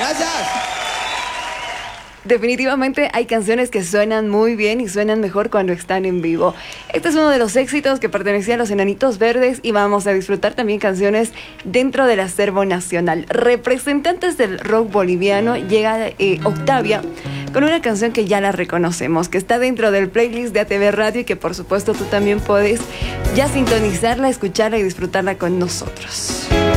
Gracias. Definitivamente hay canciones que suenan muy bien y suenan mejor cuando están en vivo. Este es uno de los éxitos que pertenecía a los Enanitos Verdes y vamos a disfrutar también canciones dentro del acervo nacional. Representantes del rock boliviano, llega Octavia con una canción que ya la reconocemos, que está dentro del playlist de ATV Radio y que por supuesto tú también puedes ya sintonizarla, escucharla y disfrutarla con nosotros.